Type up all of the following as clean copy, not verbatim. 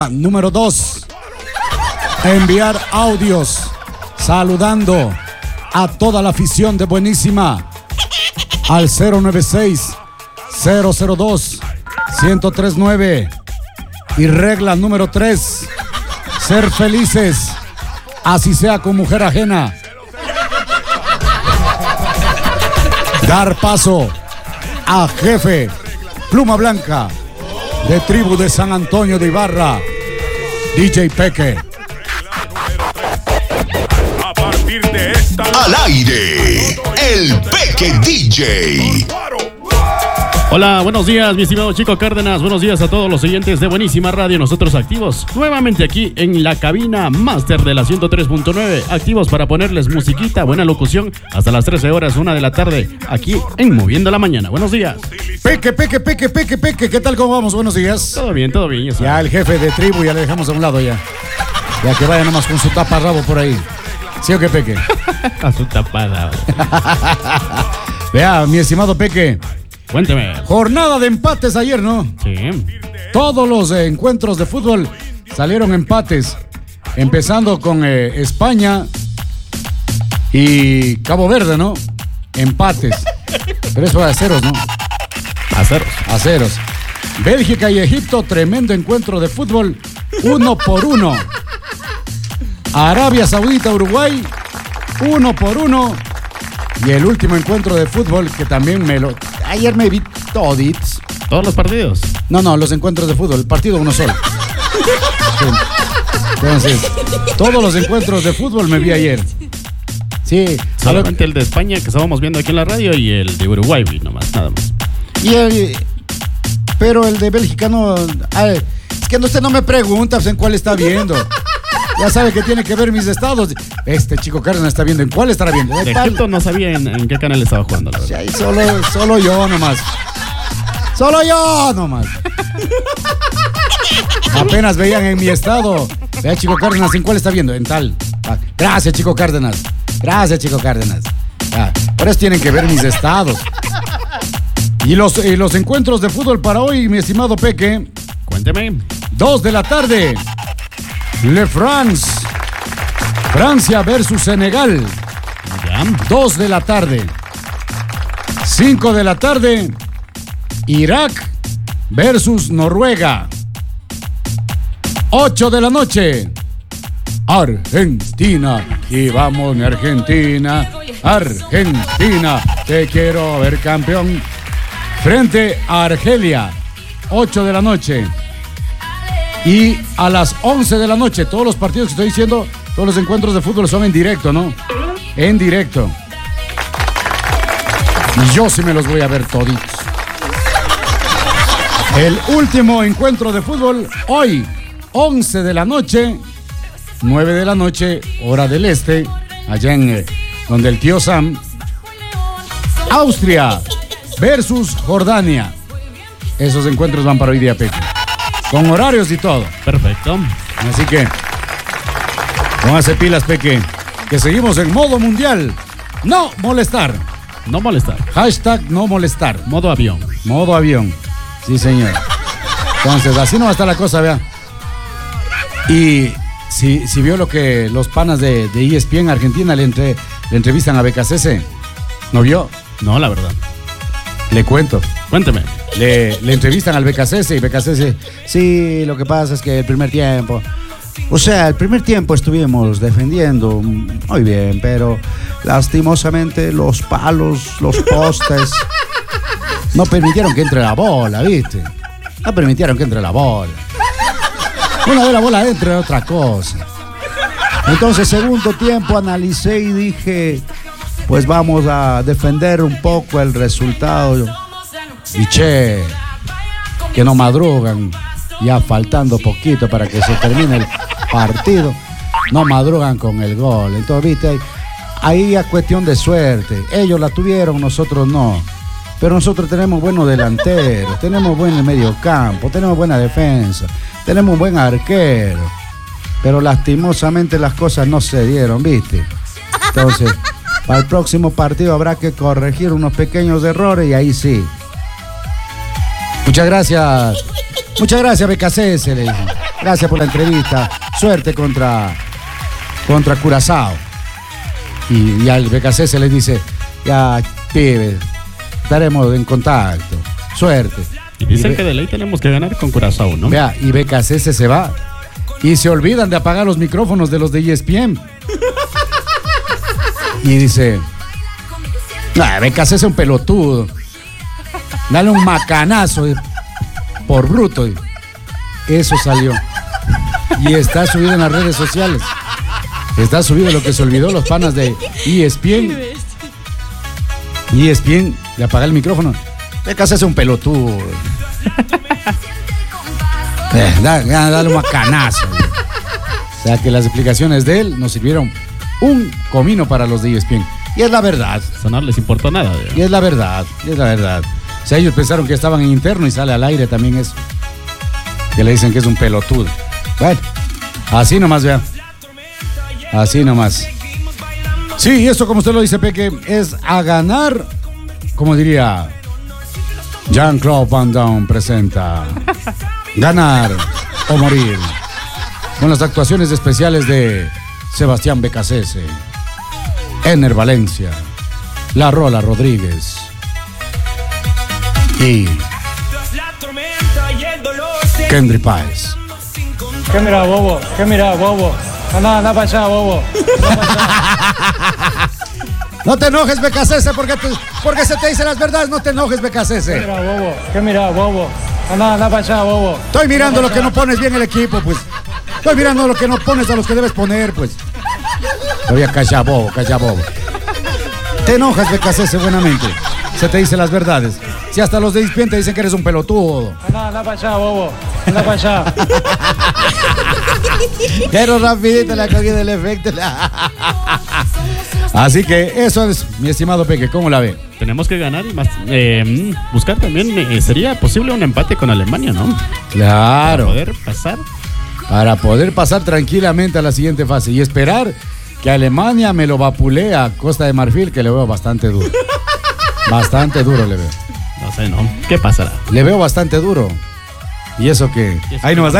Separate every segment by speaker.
Speaker 1: Número 2. Enviar audios saludando a toda la afición de Buenísima al 096-002-1039. Y regla número 3. Ser felices, así sea con mujer ajena. Dar paso a jefe Pluma Blanca de Tribu de San Antonio de Ibarra, DJ Peque.
Speaker 2: A partir de esta
Speaker 3: Al aire, el Peque DJ.
Speaker 4: Hola, buenos días, mi estimado Chico Cárdenas. Buenos días a todos los oyentes de Buenísima Radio. Nosotros activos nuevamente aquí en la cabina máster de la 103.9. Activos para ponerles musiquita, buena locución hasta las 13 horas, 1 de la tarde, aquí en Moviendo la Mañana. Buenos días.
Speaker 1: Peque. ¿Qué tal? ¿Cómo vamos? Buenos días.
Speaker 4: Todo bien.
Speaker 1: Ya el jefe de Tribu ya le dejamos a un lado ya. Ya que vaya nomás con su taparrabo por ahí. ¿Sí o qué, Peque?
Speaker 4: A su tapada.
Speaker 1: Vea, mi estimado Peque.
Speaker 4: Cuénteme.
Speaker 1: Jornada de empates ayer, ¿no?
Speaker 4: Sí.
Speaker 1: Todos los encuentros de fútbol salieron empates. Empezando con España y Cabo Verde, ¿no? Empates. Pero eso a ceros, ¿no? A ceros. Bélgica y Egipto, tremendo encuentro de fútbol. 1-1. Arabia Saudita, Uruguay, 1-1. Y el último encuentro de fútbol que también ayer me vi todits.
Speaker 4: ¿Todos los partidos?
Speaker 1: No, los encuentros de fútbol, el partido uno solo. Sí. Entonces, todos los encuentros de fútbol me vi ayer. Sí.
Speaker 4: Solamente el de España que estábamos viendo aquí en la radio y el de Uruguay, nomás, nada más.
Speaker 1: Pero el de Bélgica no. Es que usted no me pregunta en cuál está viendo. Ya sabe que tiene que ver mis estados. Este Chico Cárdenas está viendo. ¿En cuál estará viendo?
Speaker 4: De Egipto no sabía en qué canal estaba jugando, la verdad.
Speaker 1: Sí, solo yo nomás. Apenas veían en mi estado. Vea, Chico Cárdenas, ¿en cuál está viendo? En tal. Gracias, Chico Cárdenas. Por eso tienen que ver mis estados. Y los encuentros de fútbol para hoy, mi estimado Peque.
Speaker 4: Cuénteme.
Speaker 1: 2 de la tarde. Le France. Francia versus Senegal.
Speaker 4: Ya.
Speaker 1: 2 de la tarde. 5 de la tarde. Irak versus Noruega. 8 de la noche. Argentina. Y vamos, Argentina. Argentina. Te quiero ver campeón. Frente a Argelia. 8 de la noche. Y a las 11 de la noche, todos los partidos que estoy diciendo, todos los encuentros de fútbol son en directo, ¿no? En directo. Y yo sí me los voy a ver toditos. El último encuentro de fútbol, hoy, 11 de la noche, 9 de la noche, hora del este, allá en donde el tío Sam. Austria versus Jordania. Esos encuentros van para hoy día, Peque. Con horarios y todo.
Speaker 4: Perfecto.
Speaker 1: Así que póngase pilas, Peque, que seguimos en modo mundial. No molestar.
Speaker 4: No molestar.
Speaker 1: Hashtag no molestar.
Speaker 4: Modo avión.
Speaker 1: Modo avión. Sí, señor. Entonces, así no va a estar la cosa, vea. Y si vio lo que los panas de ESPN Argentina le entrevistan a BKCS. ¿No vio?
Speaker 4: No, la verdad.
Speaker 1: Le cuento.
Speaker 4: Cuénteme.
Speaker 1: Le entrevistan al BKCS y BKCS, sí, lo que pasa es que el primer tiempo estuvimos defendiendo muy bien, pero lastimosamente los palos, los postes no permitieron que entre la bola, ¿viste? No permitieron que entre la bola. Una vez la bola entre, otra cosa. Entonces, segundo tiempo, analicé y dije, pues vamos a defender un poco el resultado. Y che, que no madrugan, ya faltando poquito para que se termine el partido, no madrugan con el gol. Entonces, viste, ahí es cuestión de suerte. Ellos la tuvieron, nosotros no. Pero nosotros tenemos buenos delanteros, tenemos buen mediocampo, tenemos buena defensa, tenemos un buen arquero. Pero lastimosamente las cosas no se dieron, viste. Entonces, para el próximo partido habrá que corregir unos pequeños errores y ahí sí. Muchas gracias, Muchas gracias, BKCS, le dicen. Gracias por la entrevista. Suerte contra Curazao. Y al BKCS le dice, ya, pibe, estaremos en contacto. Suerte.
Speaker 4: Y dicen que de ley tenemos que ganar con Curazao, ¿no?
Speaker 1: Vea, y BKCS se va. Y se olvidan de apagar los micrófonos de los de ESPN. Y dice, BKCS es un pelotudo. Dale un macanazo por bruto. Eso salió. Y está subido en las redes sociales. Está subido lo que se olvidó los panas de ESPN. ESPN le apaga el micrófono. BKCS es un pelotudo. Dale un macanazo. O sea que las explicaciones de él nos sirvieron un comino para los de ESPN. Y es la verdad.
Speaker 4: Eso no les importó nada.
Speaker 1: Y es la verdad. O sea, ellos pensaron que estaban en interno y sale al aire también eso. Que le dicen que es un pelotudo. Bueno, así nomás, vea. Así nomás. Sí, esto como usted lo dice, Peque, es a ganar, como diría Jean-Claude Van Damme presenta Ganar o Morir, con las actuaciones especiales de Sebastián BKCS, Ener Valencia, La Rola Rodríguez y Kendry Páez.
Speaker 5: ¿Qué mira, bobo? Anda para allá, bobo.
Speaker 1: No te enojes, BKCS, porque se te dicen las verdades. No te enojes, BKCS.
Speaker 5: ¿Qué mira, bobo? Anda para allá, bobo.
Speaker 1: Estoy mirando lo que no pones bien el equipo, pues. Estoy mirando lo que no pones a los que debes poner, pues. Voy a callar, bobo. Te enojas, BKCS, buenamente. Se te dicen las verdades. Si hasta los de ESPN te dicen que eres un pelotudo.
Speaker 5: Anda para allá, bobo. Anda para allá.
Speaker 1: Pero rapidito la cogí del efecto. Así que eso es, mi estimado Peque, ¿cómo la ve?
Speaker 4: Tenemos que ganar y más buscar también, sería posible un empate con Alemania, ¿no?
Speaker 1: Claro.
Speaker 4: Para poder pasar
Speaker 1: tranquilamente a la siguiente fase y esperar que Alemania me lo vapulea a Costa de Marfil, que le veo bastante duro. Bastante duro le veo.
Speaker 4: No sé, ¿no? ¿Qué pasará?
Speaker 1: Le veo bastante duro. ¿Y eso qué? Ahí no.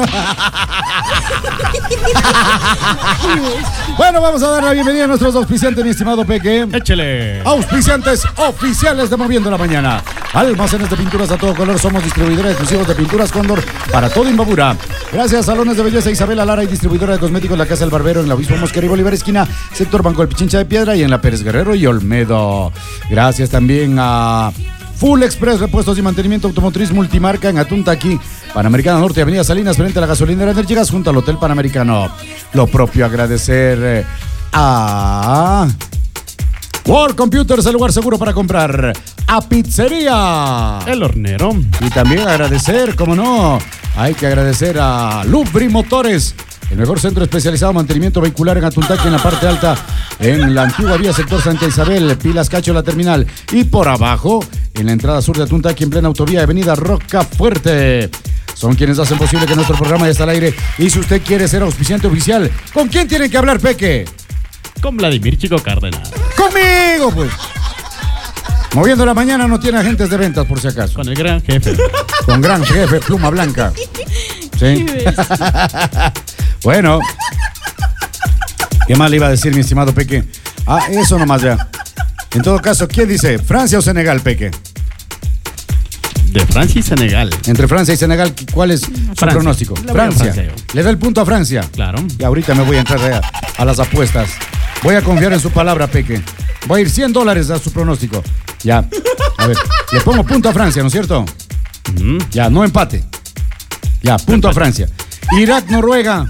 Speaker 1: Bueno, vamos a dar la bienvenida a nuestros auspiciantes, mi estimado Peque.
Speaker 4: Échele.
Speaker 1: Auspiciantes oficiales de Moviendo la Mañana. Almacenes de pinturas a todo color. Somos distribuidores exclusivos de pinturas Cóndor para todo Imbabura. Gracias, Salones de Belleza Isabela Lara y distribuidora de cosméticos La Casa del Barbero en la Obispo Mosquera y Bolívar esquina, sector Banco del Pichincha de Piedra y en la Pérez Guerrero y Olmedo. Gracias también a Full Express, repuestos y mantenimiento automotriz multimarca en Atuntaqui, Panamericana Norte, Avenida Salinas, frente a la gasolinera Energigas, junto al Hotel Panamericano. Lo propio agradecer a World Computers, el lugar seguro para comprar. A Pizzería
Speaker 4: El Hornero.
Speaker 1: Y también agradecer, como no, hay que agradecer a Lubri Motores, el mejor centro especializado en mantenimiento vehicular en Atuntaqui, en la parte alta, en la antigua vía sector Santa Isabel, Pilas Cacho, la terminal. Y por abajo, en la entrada sur de Atuntaqui, en plena autovía, avenida Rocafuerte. Son quienes hacen posible que nuestro programa esté al aire. Y si usted quiere ser auspiciante oficial, ¿con quién tiene que hablar, Peque?
Speaker 4: Con Vladimir Chico Cárdenas.
Speaker 1: ¡Conmigo, pues! Moviendo la Mañana no tiene agentes de ventas, por si acaso.
Speaker 4: Con el gran jefe.
Speaker 1: Con gran jefe, Pluma Blanca. ¿Sí? Bueno. ¿Qué más le iba a decir, mi estimado Peque? Eso nomás ya. En todo caso, ¿quién dice? ¿Francia o Senegal, Peque?
Speaker 4: De Francia y Senegal.
Speaker 1: Entre Francia y Senegal, ¿cuál es su pronóstico? Francia. Le da el punto a Francia.
Speaker 4: Claro.
Speaker 1: Y ahorita me voy a entrar a las apuestas. Voy a confiar en su palabra, Peque. Voy a ir $100 a su pronóstico. Ya. A ver, le pongo punto a Francia, ¿no es cierto? Ya, no empate. Ya, punto a Francia. Irak, Noruega.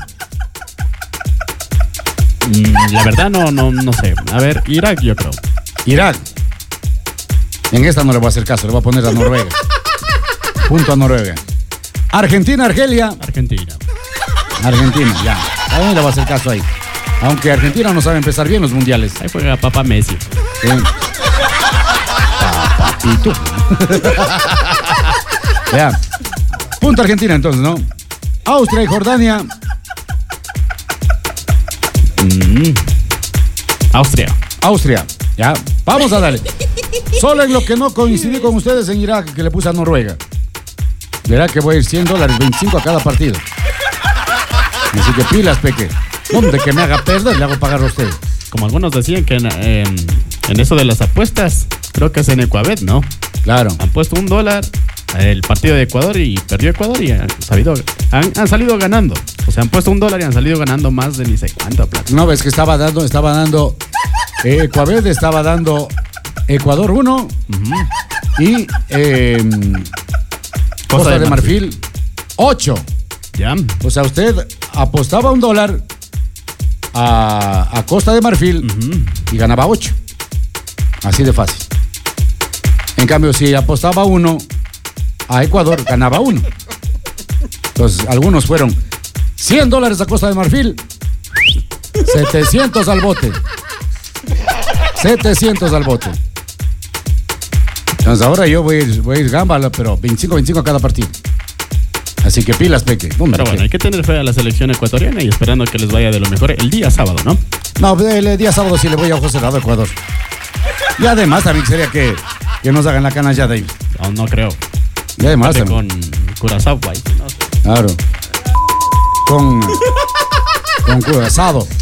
Speaker 4: La verdad no sé. A ver, Irak yo creo.
Speaker 1: Irak. En esta no le voy a hacer caso, le voy a poner a Noruega. Punto a Noruega. Argentina, Argelia.
Speaker 4: Argentina,
Speaker 1: ya. A mí le voy a hacer caso ahí. Aunque Argentina no sabe empezar bien los mundiales.
Speaker 4: Ahí juega Papá Messi.
Speaker 1: Papito. Ya. Punto Argentina entonces, ¿no? Austria y Jordania. Austria. Ya. Vamos a darle. Solo en lo que no coincidí con ustedes en Irak, que le puse a Noruega. Verá que voy a ir $100, 25 a cada partido. Así que pilas, Peque. ¿Dónde que me haga perder? Le hago pagar a usted.
Speaker 4: Como algunos decían que en eso de las apuestas, creo que es en Ecuabet, ¿no?
Speaker 1: Claro.
Speaker 4: Han puesto $1 el partido de Ecuador y perdió Ecuador y han salido ganando. O sea, han puesto $1 y han salido ganando más de ni sé cuánto plata.
Speaker 1: No, ves que estaba dando Ecuabet estaba dando Ecuador 1 y Costa de Marfil 8.
Speaker 4: Ya.
Speaker 1: O sea, usted apostaba $1 a Costa de Marfil y ganaba 8. Así de fácil. En cambio, si apostaba 1 a Ecuador, ganaba 1. Entonces, algunos fueron $100 a Costa de Marfil, 700 al bote. 700 al bote. Entonces, ahora yo voy a ir gamba, pero 25 a cada partido. Así que pilas, Peque.
Speaker 4: Pero bueno, hay que tener fe a la selección ecuatoriana y esperando que les vaya de lo mejor el día sábado, ¿no?
Speaker 1: No, el día sábado sí le voy a ojo cerrado a Ecuador. Y además también sería que nos hagan la canalla de ahí.
Speaker 4: No creo.
Speaker 1: Y además
Speaker 4: con Curazao, guay. No sé.
Speaker 1: Claro. Con Curazao.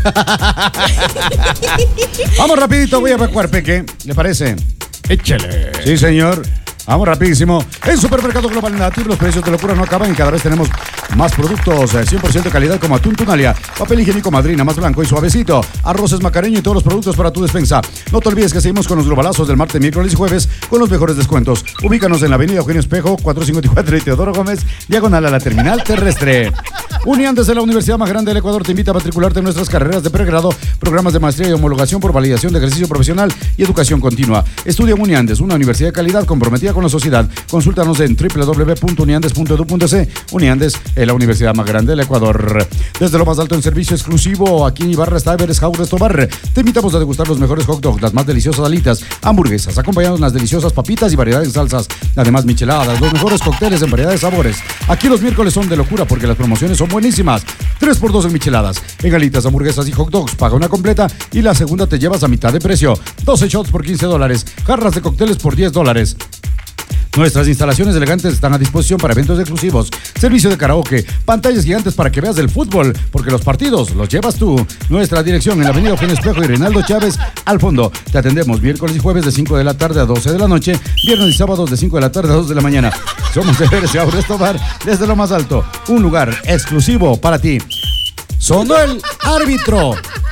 Speaker 1: Vamos rapidito, voy a evacuar, Peque. ¿Le parece?
Speaker 4: Échale.
Speaker 1: Sí, señor. Vamos rapidísimo. En Supermercado Global Native los precios de locura no acaban y cada vez tenemos más productos 100% de calidad como atún Tunalia, papel higiénico Madrina más blanco y suavecito, arroces Macareño y todos los productos para tu despensa. No te olvides que seguimos con los globalazos del martes, miércoles y jueves con los mejores descuentos. Ubícanos en la avenida Eugenio Espejo, 454 y Teodoro Gómez, diagonal a la terminal terrestre. Uniandes de la Universidad más grande del Ecuador te invita a matricularte en nuestras carreras de pregrado, programas de maestría y homologación por validación de ejercicio profesional y educación continua. Estudia en Uniandes, una universidad de calidad comprometida con la sociedad. Consúltanos en www.uniandes.edu.c. Uniandes es la universidad más grande del Ecuador. Desde lo más alto en servicio exclusivo, aquí en Ibarra está Everest House Resto Bar. Te invitamos a degustar los mejores hot dogs, las más deliciosas alitas, hamburguesas, acompañados de unas deliciosas papitas y variedad en salsas. Además, micheladas, los mejores cócteles en variedad de sabores. Aquí los miércoles son de locura porque las promociones son buenísimas. 3x2 en micheladas, en alitas, hamburguesas y hot dogs. Paga una completa y la segunda te llevas a mitad de precio. 12 shots por $15, jarras de cócteles por $10. Nuestras instalaciones elegantes están a disposición para eventos exclusivos, servicio de karaoke, pantallas gigantes para que veas el fútbol, porque los partidos los llevas tú. Nuestra dirección en la avenida Eugenio Espejo y Reinaldo Chávez, al fondo. Te atendemos miércoles y jueves de 5 de la tarde a 12 de la noche, viernes y sábados de 5 de la tarde a 2 de la mañana. Somos Everest House Resto Bar, desde lo más alto, un lugar exclusivo para ti. Sonó el árbitro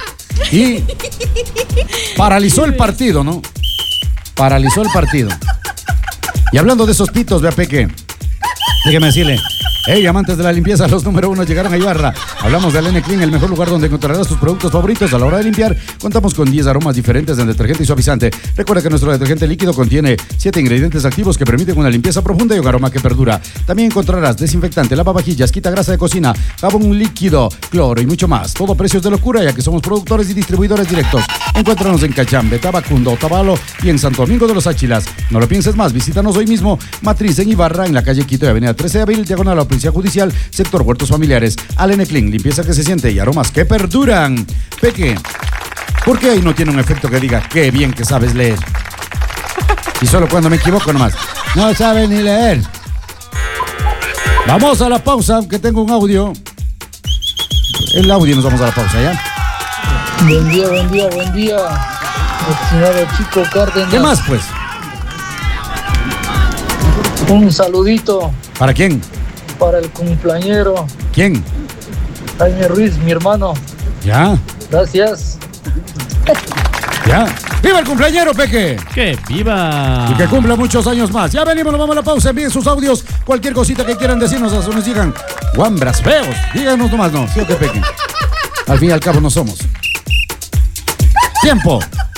Speaker 1: y paralizó el partido, ¿no? Paralizó el partido. Y hablando de esos pitos, vea, Peque, déjeme decirle, hey, amantes de la limpieza, los número 1 llegaron a Ibarra. Hablamos de Alene Clean, el mejor lugar donde encontrarás tus productos favoritos a la hora de limpiar. Contamos con 10 aromas diferentes en detergente y suavizante. Recuerda que nuestro detergente líquido contiene 7 ingredientes activos que permiten una limpieza profunda y un aroma que perdura. También encontrarás desinfectante, lavavajillas, quita grasa de cocina, jabón líquido, cloro y mucho más. Todo a precios de locura, ya que somos productores y distribuidores directos. Encuéntranos en Cachambe, Tabacundo, Otavalo y en Santo Domingo de los Áchilas. No lo pienses más, visítanos hoy mismo. Matriz en Ibarra, en la calle Quito y avenida 13 de abril, diagonal a la Policía Judicial, sector Huertos Familiares. Alene Clean, limpieza que se siente y aromas que perduran. Peque, ¿por qué ahí no tiene un efecto que diga qué bien que sabes leer? Y solo cuando me equivoco nomás. No sabe ni leer. Vamos a la pausa, que tengo un audio. El audio, nos vamos a la pausa, ¿ya?
Speaker 6: Buen día, buen día, buen día. Estimado Chico Cárdenas.
Speaker 1: ¿Qué más, pues?
Speaker 6: Un saludito
Speaker 1: ¿Para quién?
Speaker 6: para el cumpleañero
Speaker 1: ¿Quién?
Speaker 6: Jaime Ruiz, mi hermano.
Speaker 1: Ya,
Speaker 6: Gracias.
Speaker 1: ya. ¡Viva el cumpleañero, Peque!
Speaker 4: ¡Que viva!
Speaker 1: Y que cumpla muchos años más. Ya venimos, nos vamos a la pausa. Envíen sus audios. Cualquier cosita que quieran decirnos, a nos digan guambras feos. Díganos nomás, no. ¿Sí o qué, Peque? Al fin y al cabo no somos. ¡Tiempo!